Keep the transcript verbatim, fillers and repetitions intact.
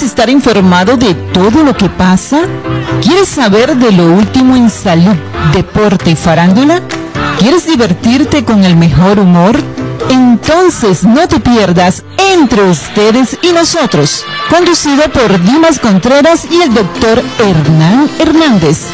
estar informado de todo lo que pasa? ¿Quieres saber de lo último en salud, deporte y farándula? ¿Quieres divertirte con el mejor humor? Entonces no te pierdas Entre Ustedes y Nosotros, conducido por Dimas Contreras y el doctor Hernán Hernández.